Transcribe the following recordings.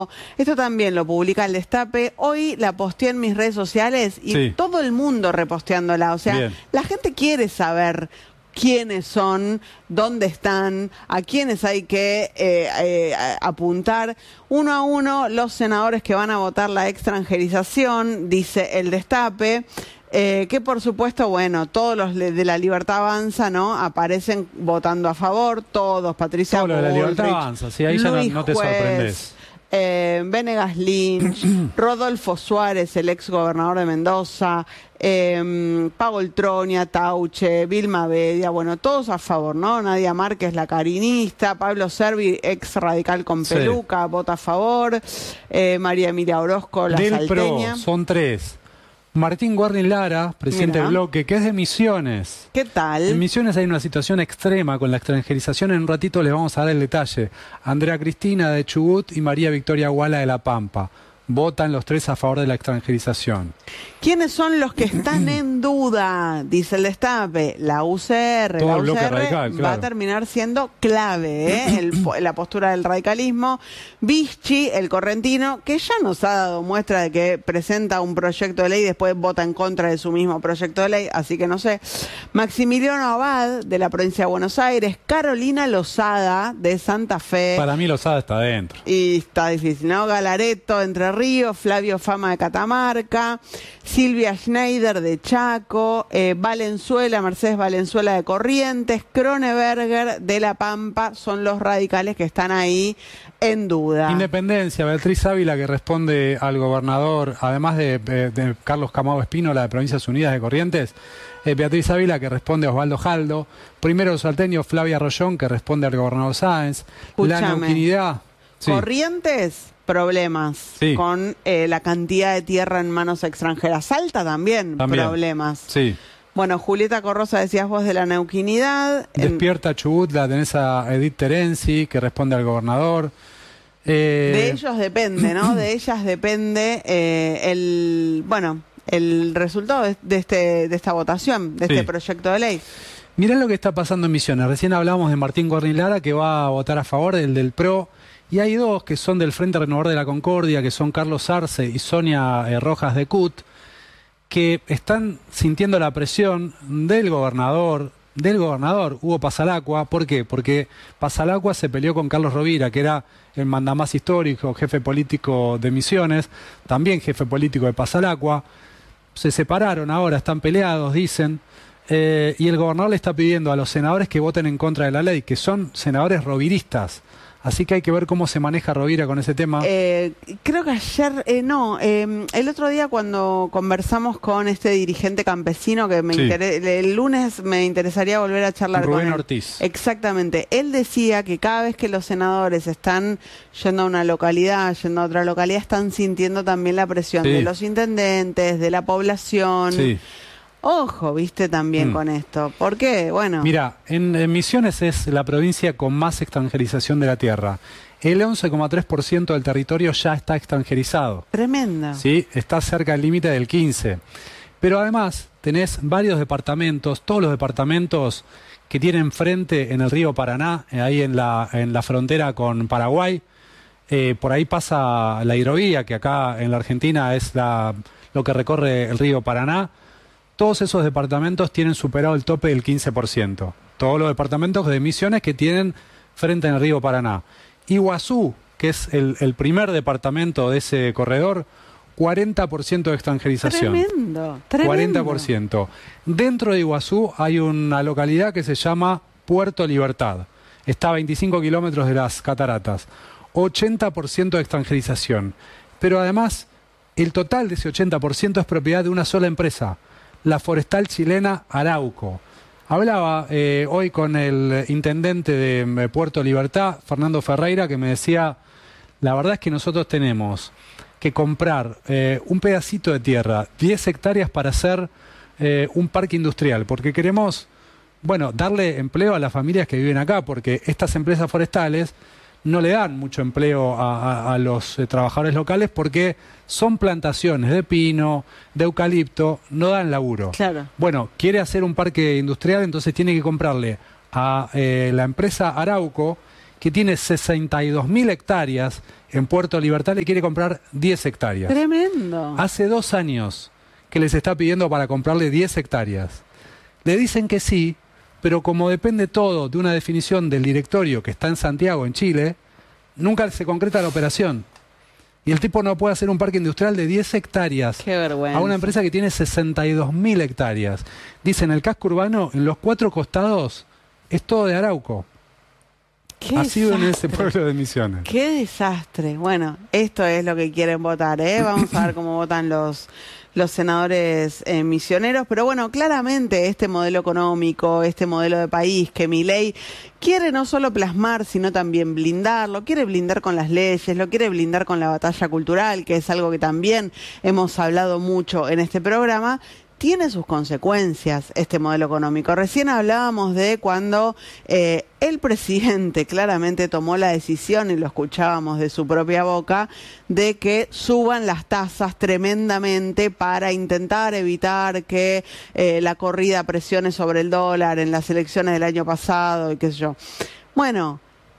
Esto también lo publica El Destape. Hoy la posteé en mis redes sociales y Sí. todo el mundo reposteándola. O sea, Bien. la gente quiere saber quiénes son, dónde están, a quiénes hay que apuntar. Uno a uno, los senadores que van a votar la extranjerización, dice El Destape. Que por supuesto, bueno, todos los de la Libertad Avanza, ¿no? Aparecen votando a favor, todos, Patricia Todo lo de la Libertad Bullrich, Avanza, sí, ahí ya Luis no te Juez, sorprendes. Venegas Lynch, Rodolfo Suárez, el ex gobernador de Mendoza, Pagol Tronia, Tauche, Vilma Bedia, bueno, todos a favor, ¿no? Nadia Márquez, la carinista, Pablo Servi, ex radical con Sí. peluca, vota a favor, María Emilia Orozco, la Del salteña. PRO son 3. Martín Guarni Lara, presidente Mirá. del bloque, que es de Misiones. ¿Qué En tal? Misiones hay una situación extrema con la extranjerización. En un ratito les vamos a dar el detalle. Andrea Cristina de Chubut y María Victoria Guala de La Pampa. Votan los 3 a favor de la extranjerización. ¿Quiénes son los que están en duda? Dice El Destape. La UCR. Todo La el bloque UCR radical, va claro. a terminar siendo clave, ¿eh? La postura del radicalismo. Vichy, el correntino, que ya nos ha dado muestra de que presenta un proyecto de ley y después vota en contra de su mismo proyecto de ley, así que no sé. Maximiliano Abad, de la provincia de Buenos Aires. Carolina Lozada, de Santa Fe. Para mí Lozada está adentro. Y está difícil, ¿no? Galareto, Entre Ríos, Flavio Fama de Catamarca, Silvia Schneider de Chaco, Valenzuela, Mercedes Valenzuela de Corrientes, Kroneberger de La Pampa, son los radicales que están ahí en duda. Independencia, Beatriz Ávila, que responde al gobernador, además de Carlos Camado Espínola de Provincias Unidas de Corrientes, Beatriz Ávila, que responde a Osvaldo Jaldo. Primero salteño, Flavia Rollón, que responde al gobernador Sáenz. La Escúchame. neuquinidad. Sí. Corrientes, problemas Sí. con la cantidad de tierra en manos extranjeras. Salta también. Problemas. Sí. Bueno, Julieta Corrosa, decías vos de la neuquinidad. Despierta Chubut, la tenés a Edith Terenzi, que responde al gobernador. De ellos depende, ¿no? De ellas depende el resultado de esta votación, de Sí. este proyecto de ley. Mirá lo que está pasando en Misiones. Recién hablamos de Martín Guarni Lara, que va a votar a favor del PRO. Y hay 2 que son del Frente Renovador de la Concordia, que son Carlos Arce y Sonia Rojas de CUT, que están sintiendo la presión del gobernador Hugo Pasalacqua. ¿Por qué? Porque Pasalacqua se peleó con Carlos Rovira, que era el mandamás histórico, jefe político de Misiones, también jefe político de Pasalacqua. Se separaron ahora, están peleados, dicen. Y el gobernador le está pidiendo a los senadores que voten en contra de la ley, que son senadores roviristas. Así que hay que ver cómo se maneja Rovira con ese tema. Creo que ayer, el otro día cuando conversamos con este dirigente campesino, que Sí. el lunes me interesaría volver a charlar Rubén con él. Ortiz. Exactamente. Él decía que cada vez que los senadores están yendo a una localidad, yendo a otra localidad, están sintiendo también la presión Sí. de los intendentes, de la población. Sí. Ojo, viste, también con esto. ¿Por qué? Bueno. Mira, en Misiones es la provincia con más extranjerización de la tierra. El 11,3% del territorio ya está extranjerizado. Tremendo. ¿Sí? Está cerca del límite del 15%. Pero además tenés varios departamentos, todos los departamentos que tienen frente en el río Paraná, ahí en la frontera con Paraguay. Por ahí pasa la hidrovía, que acá en la Argentina es lo que recorre el río Paraná. Todos esos departamentos tienen superado el tope del 15%. Todos los departamentos de Misiones que tienen frente en el río Paraná. Iguazú, que es el primer departamento de ese corredor, 40% de extranjerización. Tremendo, tremendo. 40%. Dentro de Iguazú hay una localidad que se llama Puerto Libertad. Está a 25 kilómetros de las cataratas. 80% de extranjerización. Pero además, el total de ese 80% es propiedad de una sola empresa, la forestal chilena Arauco. Hablaba hoy con el intendente de Puerto Libertad, Fernando Ferreira, que me decía, la verdad es que nosotros tenemos que comprar un pedacito de tierra, 10 hectáreas para hacer un parque industrial, porque queremos, bueno, darle empleo a las familias que viven acá, porque estas empresas forestales no le dan mucho empleo a los trabajadores locales porque son plantaciones de pino, de eucalipto, no dan laburo. Claro. Bueno, quiere hacer un parque industrial, entonces tiene que comprarle a la empresa Arauco, que tiene 62.000 hectáreas en Puerto Libertad, le quiere comprar 10 hectáreas. Tremendo. Hace 2 años que les está pidiendo para comprarle 10 hectáreas. Le dicen que sí, pero como depende todo de una definición del directorio que está en Santiago, en Chile, nunca se concreta la operación. Y el tipo no puede hacer un parque industrial de 10 hectáreas Qué vergüenza. a una empresa que tiene 62.000 hectáreas. Dicen, el casco urbano, en los 4 costados, es todo de Arauco. Qué Ha sido en ese desastre. pueblo de Misiones. Qué desastre. Bueno, esto es lo que quieren votar, ¿eh? Vamos a ver cómo votan los senadores misioneros. Pero bueno, claramente este modelo económico, este modelo de país que Milei quiere no solo plasmar, sino también blindar, lo quiere blindar con las leyes, lo quiere blindar con la batalla cultural, que es algo que también hemos hablado mucho en este programa. Tiene sus consecuencias este modelo económico. Recién hablábamos de cuando el presidente claramente tomó la decisión, y lo escuchábamos de su propia boca, de que suban las tasas tremendamente para intentar evitar que la corrida presione sobre el dólar en las elecciones del año pasado y qué sé yo. Bueno,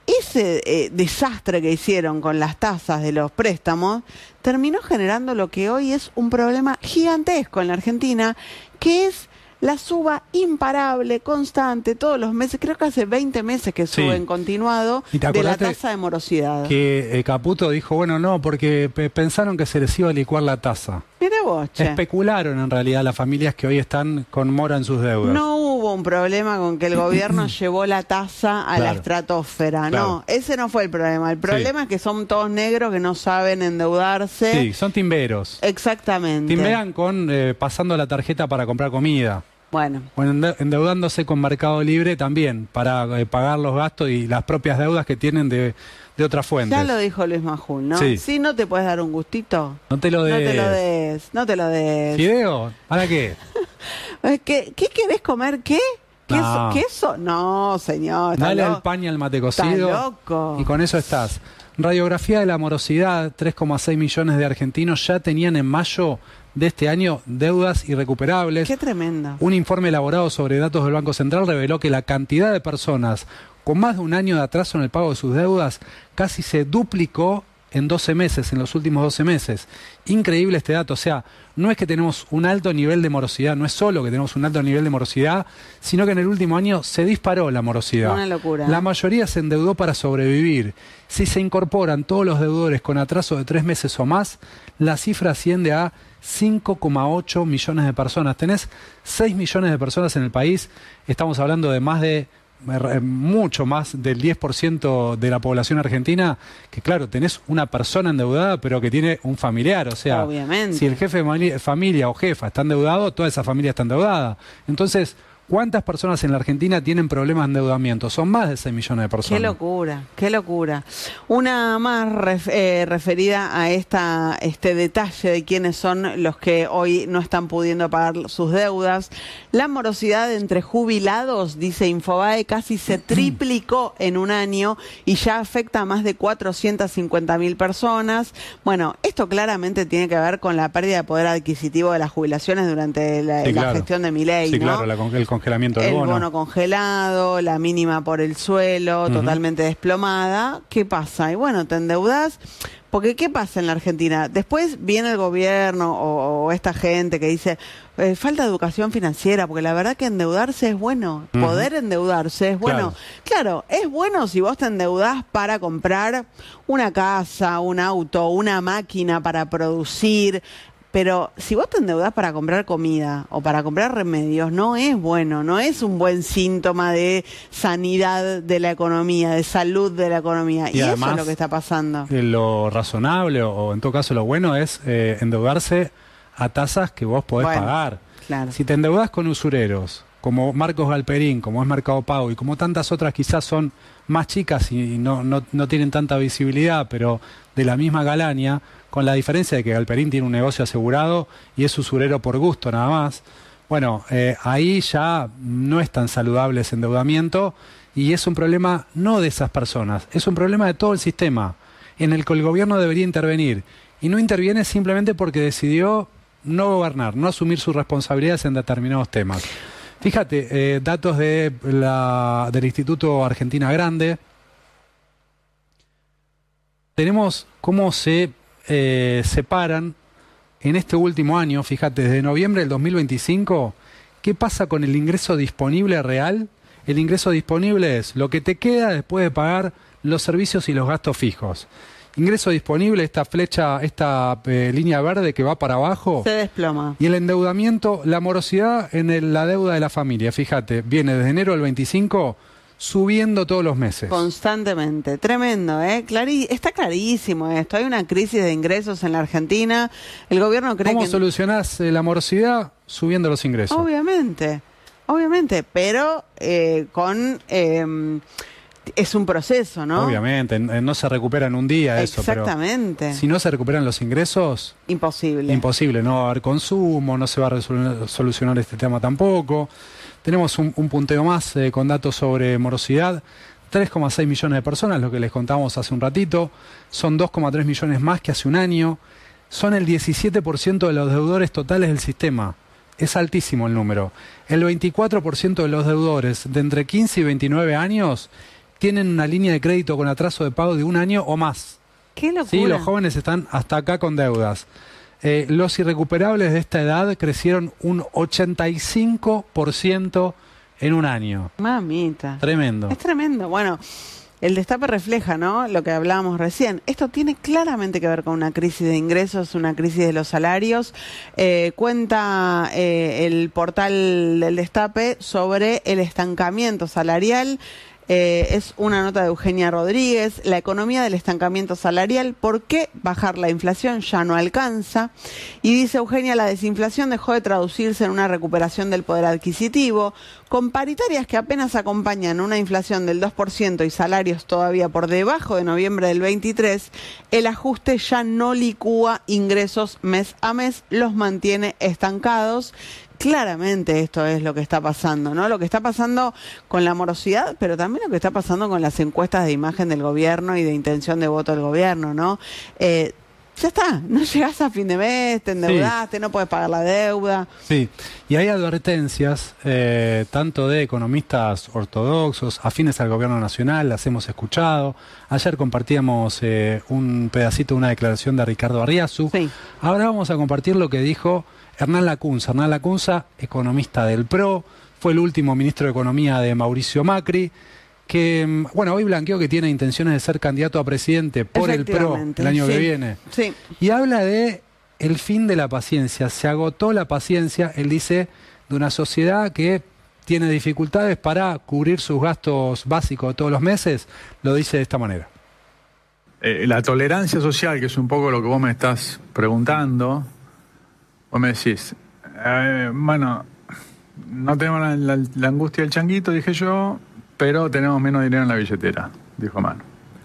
ese desastre que hicieron con las tasas de los préstamos terminó generando lo que hoy es un problema gigantesco en la Argentina, que es la suba imparable, constante, todos los meses. Creo que hace 20 meses que sube en continuado ¿Y te de la acordaste tasa de morosidad. que Caputo dijo, bueno, no, porque pensaron que se les iba a licuar la tasa? Mira vos, che. Especularon en realidad las familias que hoy están con mora en sus deudas. No hubo un problema con que el gobierno llevó la tasa a la Claro. estratosfera, Claro. no, ese no fue el problema. El problema es que son todos negros que no saben endeudarse. Sí, son timberos. Exactamente. Timbean con pasando la tarjeta para comprar comida. Bueno, O endeudándose con Mercado Libre también para pagar los gastos y las propias deudas que tienen de otras fuentes. ya lo dijo Luis Majul, ¿no? Sí. Si no te puedes dar un gustito, No te lo des. no te lo des, no te lo des. ¿Fideo? ¿Para qué? ¿Qué querés comer? ¿Qué? ¿Queso? No. ¿Queso? No, señor. está Dale lo- al pan y al mate está cocido. loco. Y con eso estás. Radiografía de la morosidad, 3,6 millones de argentinos ya tenían en mayo de este año deudas irrecuperables. Qué tremendo. Un informe elaborado sobre datos del Banco Central reveló que la cantidad de personas con más de un año de atraso en el pago de sus deudas casi se duplicó en 12 meses, en los últimos 12 meses. Increíble este dato, o sea, no es que tenemos un alto nivel de morosidad, no es solo que tenemos un alto nivel de morosidad, sino que en el último año se disparó la morosidad. Una locura. La mayoría se endeudó para sobrevivir. Si se incorporan todos los deudores con atraso de 3 meses o más, la cifra asciende a 5,8 millones de personas. Tenés 6 millones de personas en el país, estamos hablando de más de mucho más del 10% de la población argentina, que claro, tenés una persona endeudada pero que tiene un familiar, o sea, Obviamente. si el jefe de familia o jefa está endeudado, toda esa familia está endeudada. Entonces, ¿cuántas personas en la Argentina tienen problemas de endeudamiento? Son más de 6 millones de personas. Qué locura, qué locura. Una más referida a este detalle de quiénes son los que hoy no están pudiendo pagar sus deudas. La morosidad entre jubilados, dice Infobae, casi se triplicó en un año y ya afecta a más de 450.000 personas. Bueno, esto claramente tiene que ver con la pérdida de poder adquisitivo de las jubilaciones durante la, Sí, la claro. gestión de Milei, Sí, ¿no? claro, el congelamiento del El bono. bono congelado, la mínima por el suelo, totalmente desplomada. ¿Qué pasa? Y bueno, te endeudás. Porque ¿qué pasa en la Argentina? Después viene el gobierno o esta gente que dice, falta educación financiera, porque la verdad que endeudarse es bueno, poder endeudarse es bueno. Claro, es bueno si vos te endeudás para comprar una casa, un auto, una máquina para producir. Pero si vos te endeudás para comprar comida o para comprar remedios, no es bueno, no es un buen síntoma de sanidad de la economía, de salud de la economía. Y eso además, es lo que está pasando. Lo razonable o en todo caso lo bueno es endeudarse a tasas que vos podés Bueno, pagar. claro. Si te endeudás con usureros, como Marcos Galperín, como es Mercado Pago y como tantas otras quizás son más chicas y no tienen tanta visibilidad, pero de la misma galaña, con la diferencia de que Galperín tiene un negocio asegurado y es usurero por gusto nada más. Bueno, ahí ya no es tan saludable ese endeudamiento y es un problema no de esas personas, es un problema de todo el sistema en el que el gobierno debería intervenir y no interviene simplemente porque decidió no gobernar, no asumir sus responsabilidades en determinados temas. Fíjate, datos del Instituto Argentina Grande, tenemos cómo se separan en este último año, fíjate, desde noviembre del 2025, ¿qué pasa con el ingreso disponible real? El ingreso disponible es lo que te queda después de pagar los servicios y los gastos fijos. Ingreso disponible, esta flecha, esta línea verde que va para abajo. Se desploma. Y el endeudamiento, la morosidad en la deuda de la familia, fíjate, viene desde enero del 25 subiendo todos los meses. Constantemente. Tremendo, ¿eh? Está clarísimo esto. Hay una crisis de ingresos en la Argentina. El gobierno cree ¿Cómo que... solucionás la morosidad? Subiendo los ingresos. Obviamente, pero es un proceso, ¿no? Obviamente, no se recupera en un día eso. Exactamente. Pero si no se recuperan los ingresos... Imposible. Imposible, no va a haber consumo, no se va a solucionar este tema tampoco. Tenemos un punteo más con datos sobre morosidad. 3,6 millones de personas, lo que les contamos hace un ratito. Son 2,3 millones más que hace un año. Son el 17% de los deudores totales del sistema. Es altísimo el número. El 24% de los deudores de entre 15 y 29 años tienen una línea de crédito con atraso de pago de un año o más. ¡Qué locura! Sí, los jóvenes están hasta acá con deudas. Los irrecuperables de esta edad crecieron un 85% en un año. Mamita. Tremendo. Es tremendo. Bueno, el destape refleja, ¿no?, lo que hablábamos recién. Esto tiene claramente que ver con una crisis de ingresos, una crisis de los salarios. Cuenta el portal del Destape sobre el estancamiento salarial. Es una nota de Eugenia Rodríguez, la economía del estancamiento salarial, ¿por qué bajar la inflación ya no alcanza? Y dice Eugenia, la desinflación dejó de traducirse en una recuperación del poder adquisitivo, con paritarias que apenas acompañan una inflación del 2% y salarios todavía por debajo de noviembre del 23, el ajuste ya no licúa ingresos mes a mes, los mantiene estancados. Claramente esto es lo que está pasando, ¿no? Lo que está pasando con la morosidad, pero también lo que está pasando con las encuestas de imagen del gobierno y de intención de voto del gobierno, ¿no? Ya está, no llegás a fin de mes, te endeudaste, no puedes pagar la deuda. Sí, y hay advertencias, tanto de economistas ortodoxos, afines al gobierno nacional, las hemos escuchado. Ayer compartíamos un pedacito de una declaración de Ricardo Arriazu. Sí. Ahora vamos a compartir lo que dijo Hernán Lacunza. Hernán Lacunza, economista del PRO, fue el último ministro de Economía de Mauricio Macri, que, bueno, hoy blanqueó que tiene intenciones de ser candidato a presidente por el PRO el año que viene. Sí. Y habla de el fin de la paciencia. Se agotó la paciencia, él dice, de una sociedad que tiene dificultades para cubrir sus gastos básicos todos los meses. Lo dice de esta manera. La tolerancia social, que es un poco lo que vos me estás preguntando. Vos me decís, bueno, no tenemos la angustia del changuito, dije yo, pero tenemos menos dinero en la billetera, dijo Manu.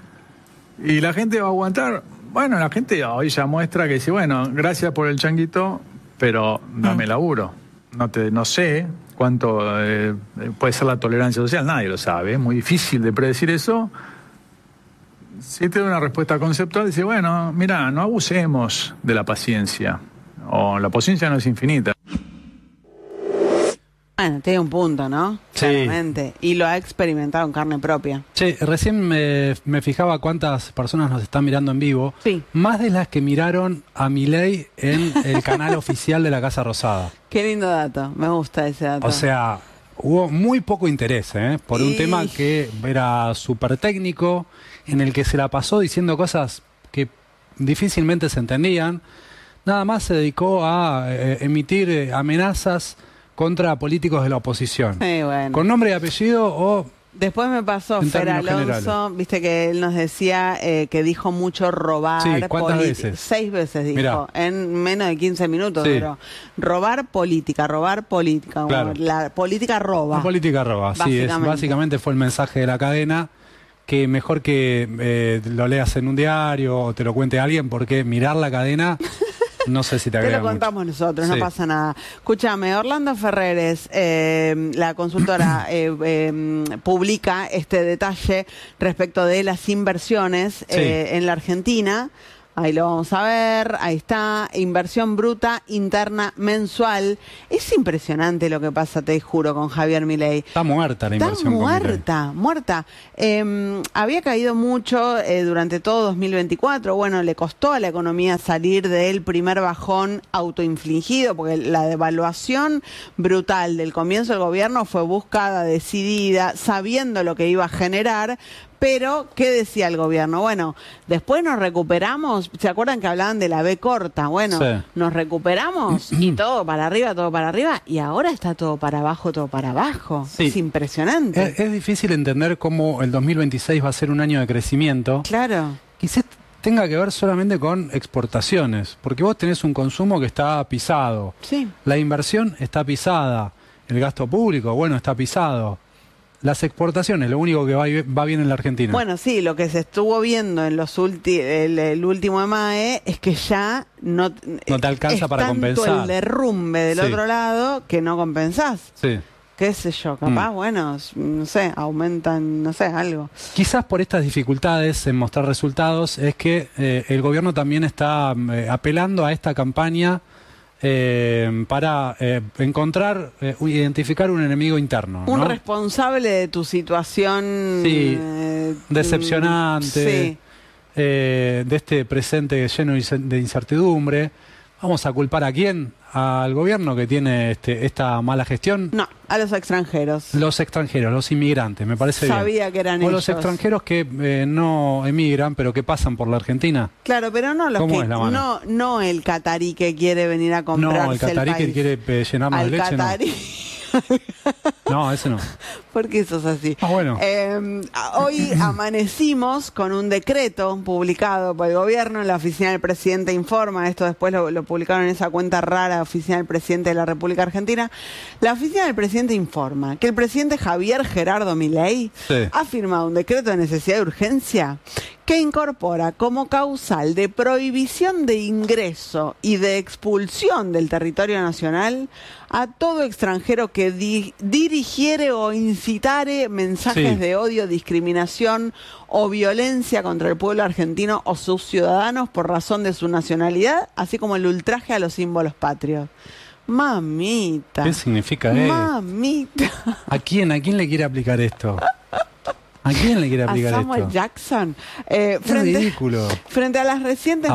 ¿Y la gente va a aguantar? Bueno, la gente hoy ya muestra que dice, bueno, gracias por el changuito, pero dame laburo. No sé cuánto puede ser la tolerancia social, nadie lo sabe, es muy difícil de predecir eso. Si te doy una respuesta conceptual, dice, bueno, mira, no abusemos de la paciencia. O la paciencia no es infinita. Bueno, tiene un punto, ¿no? Sí. Claramente. Y lo ha experimentado en carne propia. Che, recién me fijaba cuántas personas nos están mirando en vivo. Sí. Más de las que miraron a Milei en el canal oficial de la Casa Rosada. Qué lindo dato. Me gusta ese dato. O sea, hubo muy poco interés, por un tema que era súper técnico, en el que se la pasó diciendo cosas que difícilmente se entendían. Nada más se dedicó a emitir amenazas contra políticos de la oposición. Sí, bueno. Con nombre y apellido o... Después me pasó Fer Alonso, generales. Viste que él nos decía que dijo mucho robar. Sí, ¿cuántas veces? 6 veces dijo, Mirá. en menos de 15 minutos. Sí. Pero robar política. Claro. La política roba. La política roba, sí, básicamente fue el mensaje de la cadena, que mejor que lo leas en un diario o te lo cuente alguien, porque mirar la cadena... No sé si te agrega lo contamos mucho. nosotros, Sí. No pasa nada. Escúchame, Orlando Ferreres, la consultora, publica este detalle respecto de las inversiones en la Argentina. Ahí lo vamos a ver, ahí está, inversión bruta interna mensual. Es impresionante lo que pasa, te juro, con Javier Milei. Está muerta la inversión. Está muerta. Había caído mucho durante todo 2024. Bueno, le costó a la economía salir del primer bajón autoinfligido, porque la devaluación brutal del comienzo del gobierno fue buscada, decidida, sabiendo lo que iba a generar. Pero, ¿qué decía el gobierno? Bueno, después nos recuperamos. ¿Se acuerdan que hablaban de la B corta? Bueno, sí. Nos recuperamos y todo para arriba, y ahora está todo para abajo. Sí. Es impresionante. Es difícil entender cómo el 2026 va a ser un año de crecimiento. Claro. Quizás tenga que ver solamente con exportaciones, porque vos tenés un consumo que está pisado. Sí. La inversión está pisada. El gasto público, bueno, está pisado. Las exportaciones, lo único que va bien en la Argentina. Bueno, sí, lo que se estuvo viendo en los el último EMAE es que ya no te alcanza para compensar. Tanto el derrumbe del otro lado que no compensás. Sí. Qué sé yo, capaz, bueno, no sé, aumentan, no sé, algo. Quizás por estas dificultades en mostrar resultados es que el gobierno también está apelando a esta campaña para encontrar, identificar un enemigo interno, ¿no? Un responsable de tu situación decepcionante, de este presente lleno de incertidumbre. ¿Vamos a culpar a quién? ¿Al gobierno que tiene esta mala gestión? No, a los extranjeros. Los extranjeros, los inmigrantes, me parece bien. Sabía que eran ellos. O los extranjeros que no emigran, pero que pasan por la Argentina. Claro, pero no los que no el catarí que quiere venir a comprarse no, el catarí que quiere llenarnos de leche. Catarí. No, ese no. ¿Por qué sos así? Bueno. Hoy amanecimos con un decreto publicado por el gobierno en la Oficina del Presidente Informa. Esto después lo publicaron en esa cuenta rara, Oficina del Presidente de la República Argentina. La Oficina del Presidente informa que el presidente Javier Gerardo Milei ha firmado un decreto de necesidad de urgencia que incorpora como causal de prohibición de ingreso y de expulsión del territorio nacional a todo extranjero que dirigiere o incitare mensajes de odio, discriminación o violencia contra el pueblo argentino o sus ciudadanos por razón de su nacionalidad, así como el ultraje a los símbolos patrios. Mamita. ¿Qué significa eso? Mamita. ¿A quién le quiere aplicar esto? ¿A quién le quiere aplicar esto? A Samuel Jackson. Es ridículo. Frente a las recientes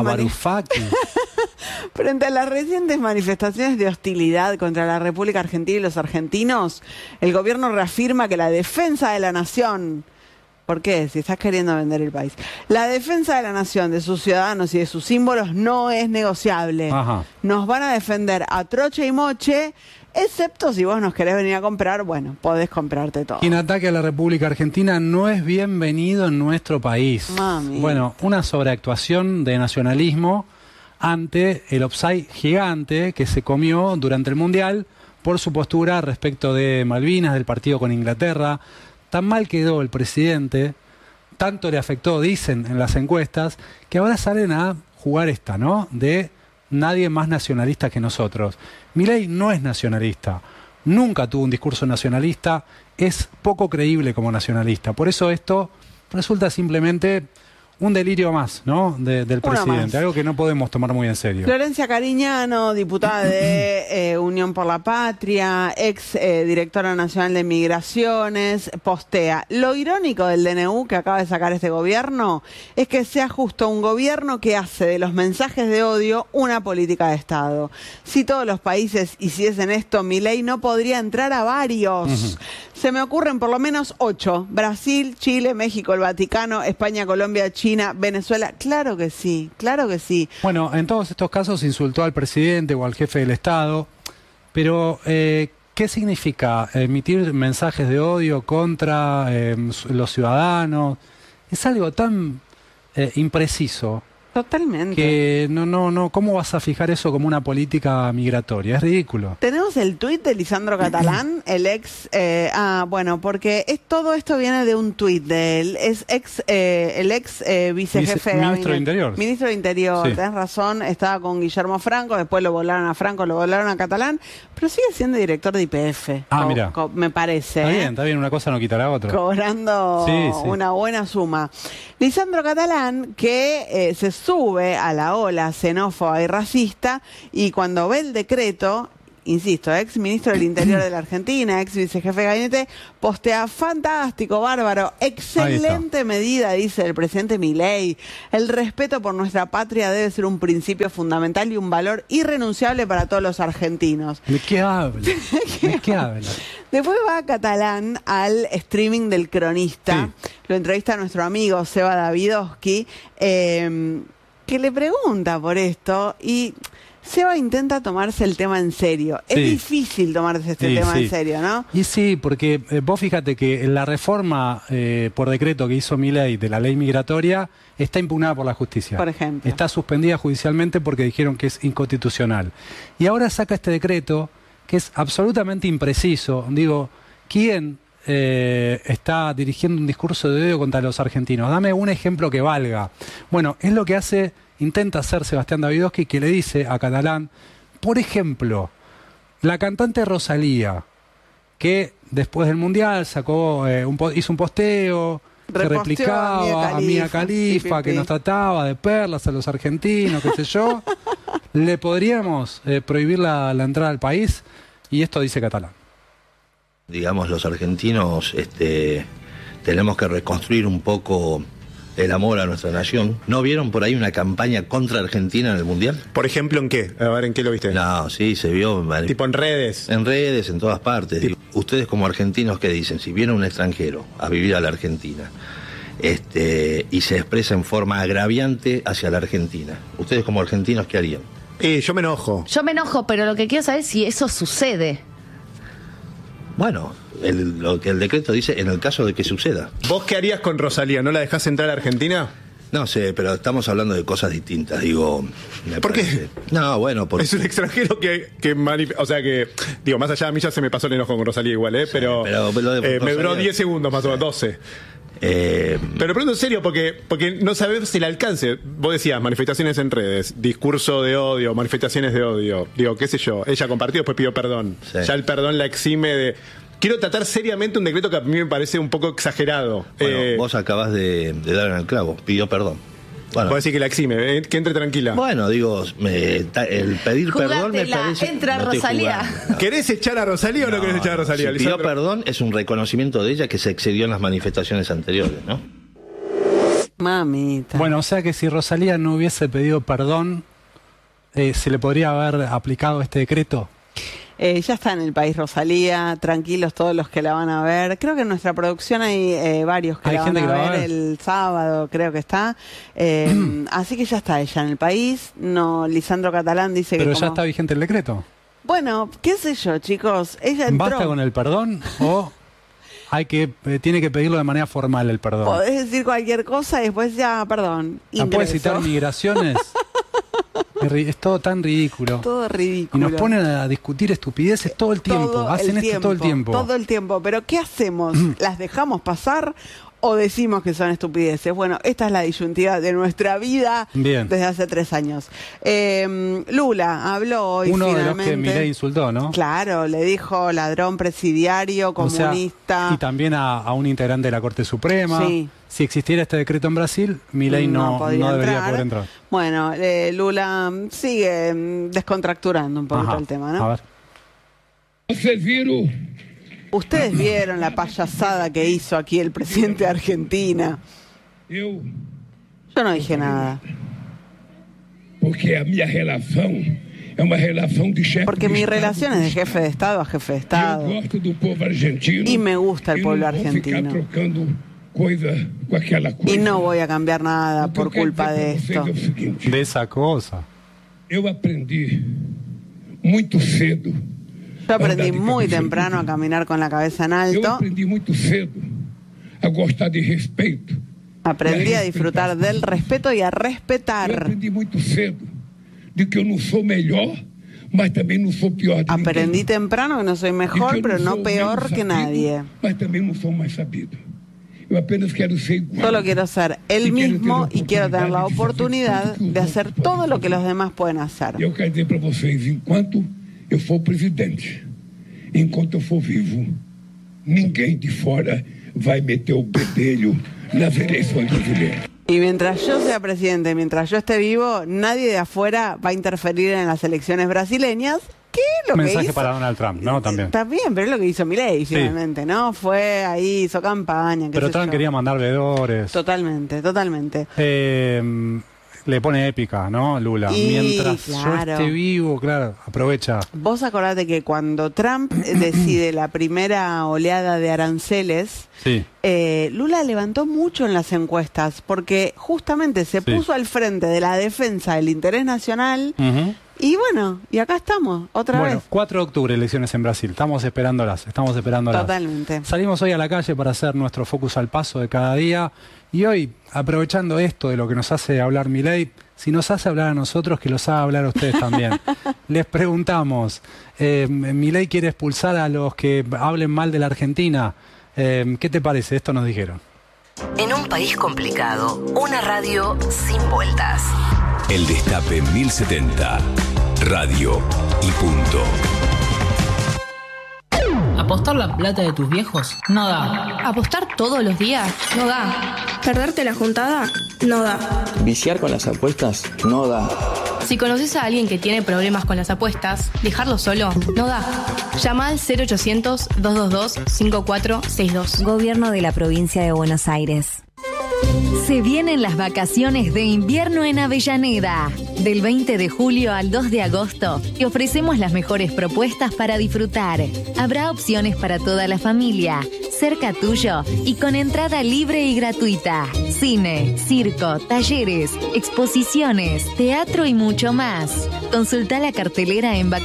frente a las recientes manifestaciones de hostilidad contra la República Argentina y los argentinos, el gobierno reafirma que la defensa de la nación... ¿Por qué? Si estás queriendo vender el país. La defensa de la nación, de sus ciudadanos y de sus símbolos no es negociable. Ajá. Nos van a defender a troche y moche, excepto si vos nos querés venir a comprar, bueno, podés comprarte todo. Quien ataque a la República Argentina no es bienvenido en nuestro país. Mami. Bueno, una sobreactuación de nacionalismo ante el offside gigante que se comió durante el Mundial por su postura respecto de Malvinas, del partido con Inglaterra. Tan mal quedó el presidente, tanto le afectó, dicen en las encuestas, que ahora salen a jugar esta, ¿no? De nadie más nacionalista que nosotros. Milei no es nacionalista, nunca tuvo un discurso nacionalista, es poco creíble como nacionalista. Por eso esto resulta simplemente un delirio más, ¿no? Del presidente, algo que no podemos tomar muy en serio. Florencia Cariñano, diputada de Unión por la Patria, ex directora nacional de Migraciones, postea: lo irónico del DNU que acaba de sacar este gobierno es que sea justo un gobierno que hace de los mensajes de odio una política de Estado. Si todos los países hiciesen esto, Milei no podría entrar a varios. Se me ocurren por lo menos 8. Brasil, Chile, México, el Vaticano, España, Colombia, China, Venezuela. Claro que sí, claro que sí. Bueno, en todos estos casos insultó al presidente o al jefe del Estado, pero ¿qué significa emitir mensajes de odio contra los ciudadanos? Es algo tan impreciso. Totalmente. Que no, ¿cómo vas a fijar eso como una política migratoria? Es ridículo. Tenemos el tuit de Lisandro Catalán, el ex, bueno, porque todo esto viene de un tuit de él, es el ex vicejefe de Ministro de Interior. Ministro de Interior, Sí. tenés razón, estaba con Guillermo Franco, después lo volaron a Franco, lo volaron a Catalán, pero sigue siendo director de YPF. Mira. Me parece. Está bien, una cosa no quita la otra. Cobrando Sí. una buena suma. Lisandro Catalán, que se sube a la ola xenófoba y racista, y cuando ve el decreto, insisto, ex ministro del Interior de la Argentina, ex vicejefe de gabinete, postea: fantástico, bárbaro, excelente medida, dice el presidente Milei. El respeto por nuestra patria debe ser un principio fundamental y un valor irrenunciable para todos los argentinos. ¿De qué habla? ¿De qué habla? Después va Catalán al streaming del Cronista. Sí. Lo entrevista a nuestro amigo Seba Davidovsky, que le pregunta por esto, y Seba intenta tomarse el tema en serio. Sí. Es difícil tomarse este tema en serio, ¿no? Y sí, porque vos fíjate que la reforma por decreto que hizo Milei de la ley migratoria está impugnada por la justicia. Por ejemplo. Está suspendida judicialmente porque dijeron que es inconstitucional. Y ahora saca este decreto que es absolutamente impreciso. Digo, ¿quién está dirigiendo un discurso de odio contra los argentinos? Dame un ejemplo que valga. Bueno, es lo que intenta hacer Sebastián Davidovsky, que le dice a Catalán, por ejemplo, la cantante Rosalía, que después del Mundial sacó hizo un posteo, se replicaba a Mia Khalifa, que nos trataba de perlas a los argentinos, qué sé yo. Le podríamos prohibir la entrada al país, y esto dice Catalán. Digamos, los argentinos tenemos que reconstruir un poco el amor a nuestra nación. ¿No vieron por ahí una campaña contra Argentina en el Mundial? ¿Por ejemplo en qué? A ver, ¿en qué lo viste? No, sí, se vio. ¿Tipo en redes? En redes, en todas partes. Ustedes como argentinos, ¿qué dicen? Si viene un extranjero a vivir a la Argentina y se expresa en forma agraviante hacia la Argentina, ¿ustedes como argentinos qué harían? Yo me enojo. Yo me enojo, pero lo que quiero saber es si eso sucede. Bueno, lo que el decreto dice en el caso de que suceda. ¿Vos qué harías con Rosalía? ¿No la dejás entrar a Argentina? No sé, pero estamos hablando de cosas distintas, digo. ¿Por qué? No, bueno, porque... Es un extranjero o sea que, digo, más allá de mí ya se me pasó el enojo con Rosalía igual, Sí, pero me duró 10 segundos más o menos, 12. Pero pregunto en serio, porque no sabemos el alcance. Vos decías, manifestaciones en redes, discurso de odio, manifestaciones de odio. Digo, qué sé yo, ella compartió, después pidió perdón. Sí. Ya el perdón la exime de... Quiero tratar seriamente un decreto que a mí me parece un poco exagerado. Bueno, vos acabás de dar en el clavo, pidió perdón. Bueno. Puedo decir que la exime, que entre tranquila. Bueno, digo, el pedir perdón me parece... Entra Rosalía. ¿Querés echar a Rosalía o no querés echar a Rosalía? Si pidió perdón, es un reconocimiento de ella que se excedió en las manifestaciones anteriores, ¿no? Mamita. Bueno, o sea que si Rosalía no hubiese pedido perdón, ¿se le podría haber aplicado este decreto? Ya está en el país Rosalía, tranquilos todos los que la van a ver. Creo que en nuestra producción hay varios que la van a ver el sábado, creo que está. Así que ya está ella en el país. No, Lisandro Catalán dice Pero que ya está vigente el decreto. Bueno, qué sé yo, chicos. Ella entró. ¿Basta con el perdón o tiene que pedirlo de manera formal el perdón? Podés decir cualquier cosa y después ya, perdón. ¿Puedes citar migraciones? Es todo tan ridículo. Todo ridículo. Y nos ponen a discutir estupideces todo el tiempo. Hacen esto todo el tiempo. Todo el tiempo. Pero ¿qué hacemos? ¿Las dejamos pasar o decimos que son estupideces? Bueno, esta es la disyuntiva de nuestra vida desde hace 3 años. Lula habló hoy finalmente. Uno de los que Milei insultó, ¿no? Claro, le dijo ladrón presidiario, comunista. O sea, y también a un integrante de la Corte Suprema. Sí. Si existiera este decreto en Brasil, Milei no debería poder entrar. Bueno, Lula sigue descontracturando un poquito el tema, ¿no? A ver. Ustedes vieron la payasada que hizo aquí el presidente de Argentina. Yo no dije nada. Porque mi relación es de jefe de Estado a jefe de Estado. Y me gusta el pueblo argentino. Y no voy a cambiar nada por culpa de esto. De esa cosa. Yo aprendí muy cedo. Yo aprendí muy temprano a caminar con la cabeza en alto. Yo aprendí muy cedo a gostar de respeto. Aprendí a disfrutar del respeto y a respetar. Yo aprendí muy cedo de que yo no soy mejor, mas también no soy peor. Aprendí temprano que no soy mejor, pero no peor que nadie. Mas también no soy más sabido. Yo apenas quiero ser igual. Solo quiero ser el mismo y quiero tener la oportunidad de hacer todo lo que los demás pueden hacer. Yo quiero decir para ustedes, enquanto eu for presidente, enquanto eu for vivo, ninguém de fora vai meter o bedelho nas eleições brasileiras. Y mientras yo sea presidente, mientras yo esté vivo, nadie de afuera va a interferir en las elecciones brasileñas. ¿Qué es lo mensaje que hizo? para Donald Trump, ¿no? También. También, pero es lo que hizo Milei finalmente, ¿no? Fue ahí, hizo campaña. Pero Trump quería mandar veedores. Totalmente. Le pone épica, ¿no, Lula? Y, mientras claro, yo esté vivo, claro, aprovecha. Vos acordate que cuando Trump decide la primera oleada de aranceles, Sí. Lula levantó mucho en las encuestas, porque justamente se puso al frente de la defensa del interés nacional. Y bueno, y acá estamos, otra vez. 4 de octubre, elecciones en Brasil. Estamos esperándolas. Totalmente. Salimos hoy a la calle para hacer nuestro focus al paso de cada día. Y hoy, aprovechando esto de lo que nos hace hablar Milei, si nos hace hablar a nosotros, que los haga hablar a ustedes también. Les preguntamos, Milei quiere expulsar a los que hablen mal de la Argentina. ¿Qué te parece? Esto nos dijeron. En un país complicado, una radio sin vueltas. El Destape 1070. Radio y punto. ¿Apostar la plata de tus viejos? No da. ¿Apostar todos los días? No da. ¿Perderte la juntada? No da. ¿Viciar con las apuestas? No da. Si conoces a alguien que tiene problemas con las apuestas, dejarlo solo no da. Llama al 0800-222-5462. Gobierno de la Provincia de Buenos Aires. Se vienen las vacaciones de invierno en Avellaneda. Del 20 de julio al 2 de agosto te ofrecemos las mejores propuestas para disfrutar. Habrá opciones para toda la familia, cerca tuyo y con entrada libre y gratuita. Cine, circo, talleres, exposiciones, teatro y mucho más. Consulta la cartelera en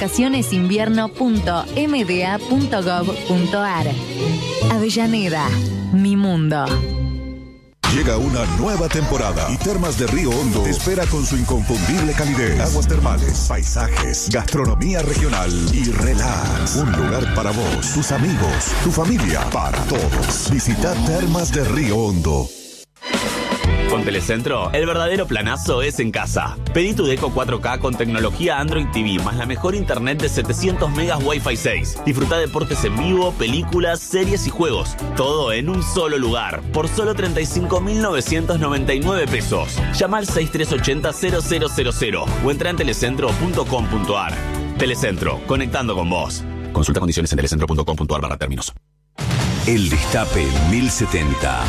vacacionesinvierno.mda.gov.ar. Avellaneda, mi mundo. Llega una nueva temporada y Termas de Río Hondo te espera con su inconfundible calidez, aguas termales, paisajes, gastronomía regional y relax. Un lugar para vos, tus amigos, tu familia, para todos. Visita Termas de Río Hondo. Con Telecentro, el verdadero planazo es en casa. Pedí tu Deco 4K con tecnología Android TV, más la mejor internet de 700 megas Wi-Fi 6. Disfruta deportes en vivo, películas, series y juegos. Todo en un solo lugar, por solo 35.999 pesos. Llama al 6380-0000 o entra en telecentro.com.ar. Telecentro, conectando con vos. Consulta condiciones en telecentro.com.ar/términos. El Destape 1070.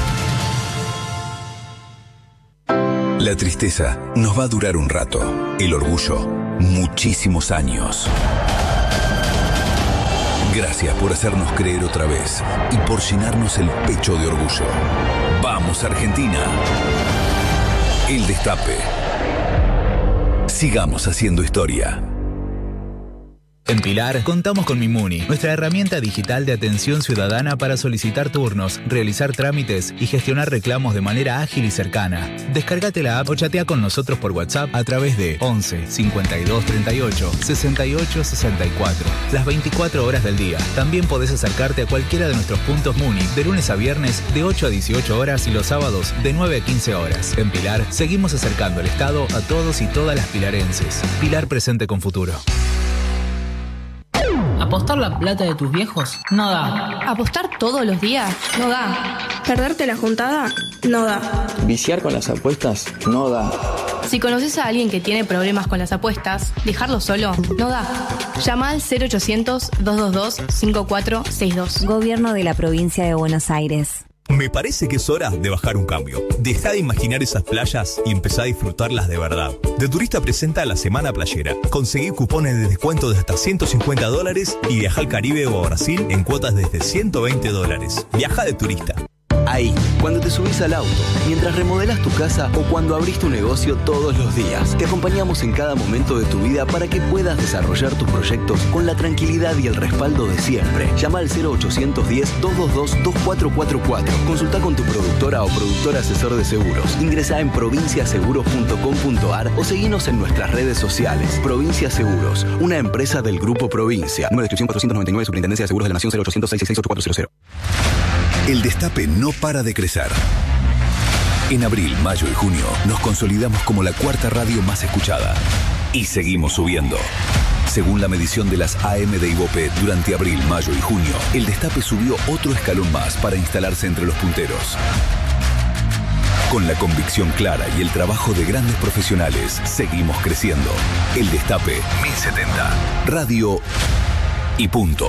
La tristeza nos va a durar un rato. El orgullo, muchísimos años. Gracias por hacernos creer otra vez y por llenarnos el pecho de orgullo. ¡Vamos, Argentina! El Destape. Sigamos haciendo historia. En Pilar contamos con Mimuni, nuestra herramienta digital de atención ciudadana para solicitar turnos, realizar trámites y gestionar reclamos de manera ágil y cercana. Descárgate la app o chatea con nosotros por WhatsApp a través de 11 52 38 68 64. Las 24 horas del día. También podés acercarte a cualquiera de nuestros puntos Muni de lunes a viernes de 8 a 18 horas y los sábados de 9 a 15 horas. En Pilar seguimos acercando el Estado a todos y todas las pilarenses. Pilar presente con futuro. ¿Apostar la plata de tus viejos? No da. ¿Apostar todos los días? No da. ¿Perderte la juntada? No da. ¿Viciar con las apuestas? No da. Si conoces a alguien que tiene problemas con las apuestas, dejarlo solo no da. Llama al 0800-222-5462. Gobierno de la Provincia de Buenos Aires. Me parece que es hora de bajar un cambio. Deja de imaginar esas playas y empezá a disfrutarlas de verdad. De Turista presenta la Semana Playera. Conseguí cupones de descuento de hasta $150 y viaja al Caribe o a Brasil en cuotas desde $120. Viaja de Turista. Ahí, cuando te subís al auto, mientras remodelas tu casa o cuando abrís tu negocio todos los días. Te acompañamos en cada momento de tu vida para que puedas desarrollar tus proyectos con la tranquilidad y el respaldo de siempre. Llama al 0810-222-2444. Consulta con tu productora o productor asesor de seguros. Ingresa en provinciaseguros.com.ar o seguinos en nuestras redes sociales. Provincia Seguros, una empresa del Grupo Provincia. Número de inscripción 499, Superintendencia de Seguros de la Nación, 0800-666-8400. El Destape no para de crecer. En abril, mayo y junio nos consolidamos como la cuarta radio más escuchada. Y seguimos subiendo. Según la medición de las AM de Ibope, durante abril, mayo y junio, el Destape subió otro escalón más para instalarse entre los punteros. Con la convicción clara y el trabajo de grandes profesionales, seguimos creciendo. El Destape 1070. Radio y punto.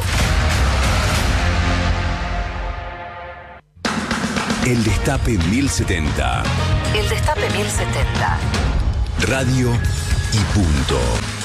El Destape 1070. El Destape 1070. Radio y punto.